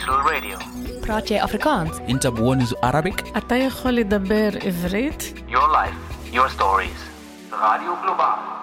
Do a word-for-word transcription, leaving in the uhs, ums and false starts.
Global Radio. براتي أفريكانس. أنت بونز Arabic. אתה יכול לדבר עברית? Your life, your stories. Radio Global.